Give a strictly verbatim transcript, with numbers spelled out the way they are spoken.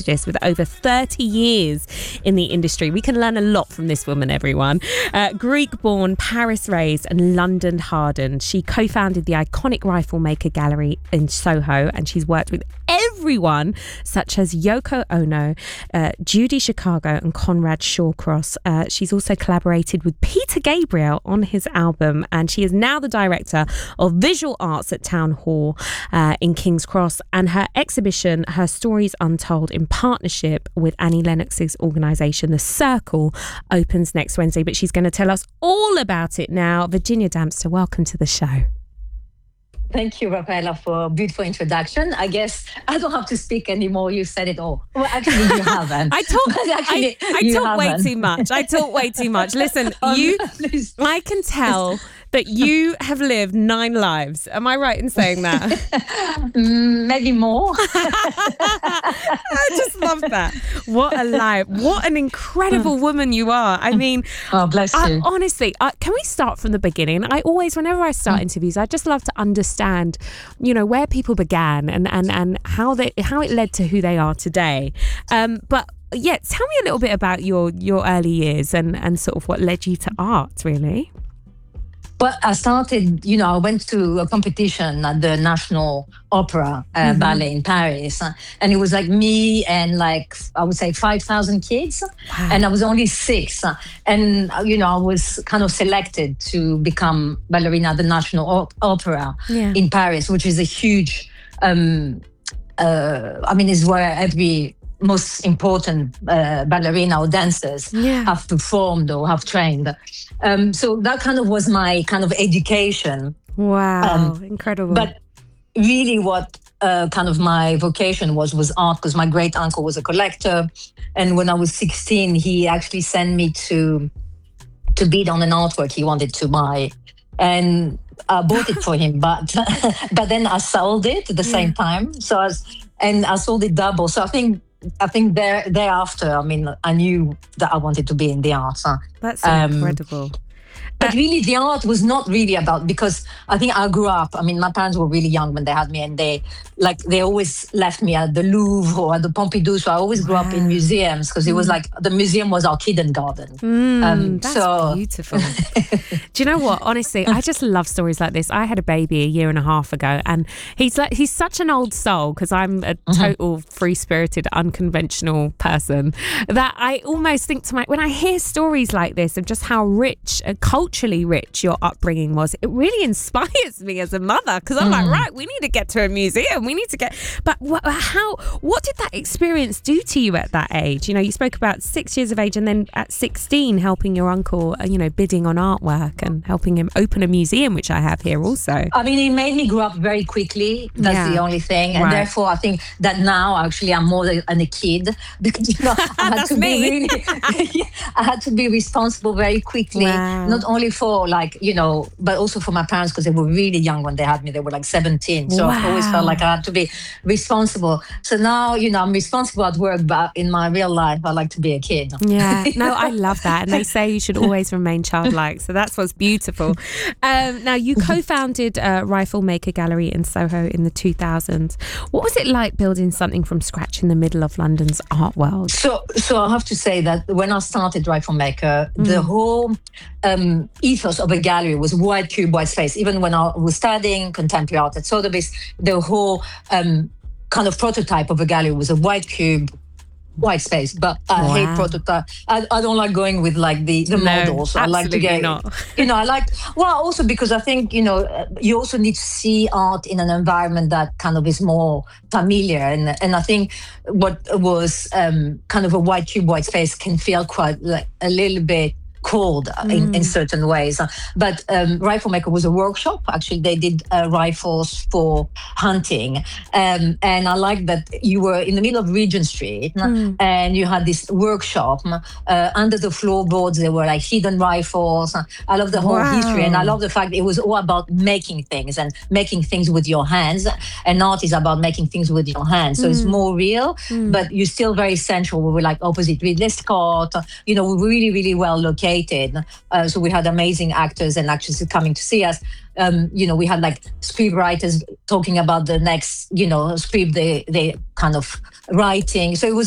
specialist with over thirty years in the industry. We can learn a lot from this woman, everyone. Uh, Greek-born, Paris-raised and London-hardened, she co-founded the iconic Rifle Maker Gallery in Soho, and she's worked with everyone such as Yoko Ono, uh, Judy Chicago and Conrad Shawcross. Uh, she's also collaborated with Peter Gabriel on his album, and she is now the director of visual arts at Town Hall uh, in King's Cross, and her exhibition, Her Stories Untold, in partnership with Annie Lennox's organisation The Circle, opens next Wednesday, but she's going to tell us all about it now. Virginia Damster, welcome to the show. Thank you, Rafaela, for a beautiful introduction. I guess I don't have to speak anymore. You said it all. Well, actually, you haven't. I talk, actually, I, I talk way too much. I talk way too much. Listen, um, you, I can tell that you have lived nine lives. Am I right in saying that? Maybe more. I just love that. What a life. What an incredible woman you are. I mean, oh, bless you. I, honestly, I, can we start from the beginning? I always, whenever I start interviews, I just love to understand, you know, where people began and, and, and how they how it led to who they are today. Um, but yeah, tell me a little bit about your, your early years and, and sort of what led you to art, really. But I started, you know, I went to a competition at the National Opera uh, mm-hmm. Ballet in Paris. And it was like me and like, I would say five thousand kids. Wow. And I was only six. And, you know, I was kind of selected to become ballerina at the National o- Opera yeah. in Paris, which is a huge, um, uh, I mean, is where every most important uh, ballerina or dancers yeah. have performed or have trained. Um, so that kind of was my kind of education. Wow, um, incredible. But really what uh, kind of my vocation was, was art, because my great uncle was a collector. And when I was sixteen, he actually sent me to, to bid on an artwork he wanted to buy. And I bought it for him, but but then I sold it at the yeah. same time. So I was, and I sold it double. So I think I think there thereafter, I mean, I knew that I wanted to be in the arts. That's um, incredible. But really, the art was not really about, because I think I grew up, I mean, my parents were really young when they had me, and they, like, they always left me at the Louvre or at the Pompidou. So I always grew wow. up in museums, because it was like, the museum was our kindergarten. Mm, um, that's so beautiful. Do you know what? Honestly, I just love stories like this. I had a baby a year and a half ago, and he's like, he's such an old soul, because I'm a total mm-hmm. free-spirited, unconventional person, that I almost think to my, when I hear stories like this of just how rich, uh, culturally rich your upbringing was, it really inspires me as a mother, because I'm mm. like, right, we need to get to a museum, we need to get, but wh- how, what did that experience do to you at that age? You know, you spoke about six years of age, and then at sixteen helping your uncle, uh, you know, bidding on artwork and helping him open a museum, which I have here also. I mean, it made me grow up very quickly. That's yeah. the only thing. And right. therefore, I think that now actually I'm more than a kid, because, you know, I had to me. be really, I had to be responsible very quickly. Wow. Not only for like, you know, but also for my parents, because they were really young when they had me. They were like seventeen. So wow. I always felt like I had to be responsible. So now, you know, I'm responsible at work, but in my real life, I like to be a kid. Yeah, no, I love that. And they say you should always remain childlike. So that's what's beautiful. Um, now, you co-founded uh, Rifle Maker Gallery in Soho in the two thousands. What was it like building something from scratch in the middle of London's art world? So, so I have to say that when I started Rifle Maker, mm. the whole um, ethos of a gallery was white cube, white space. Even when I was studying contemporary art at Sotheby's, the whole um, kind of prototype of a gallery was a white cube, white space. But I wow. hate prototype. I, I don't like going with like the, the no, models. I like to get, not. you know, I like, well, also because I think, you know, you also need to see art in an environment that kind of is more familiar. And and I think what was um, kind of a white cube, white space can feel quite like a little bit cold mm. in, in certain ways. But um, Rifle Maker was a workshop. Actually, they did uh, rifles for hunting. Um, and I like that you were in the middle of Regent Street mm. and you had this workshop. Uh, under the floorboards, there were like hidden rifles. I love the whole wow. history. And I love the fact it was all about making things and making things with your hands. And art is about making things with your hands. So mm. it's more real, mm. but you're still very central. We were like opposite Ridley Scott. You know, we were really, really well located. Uh, so we had amazing actors and actresses coming to see us. Um, you know, we had like script writers talking about the next, you know, script they they kind of writing. So it was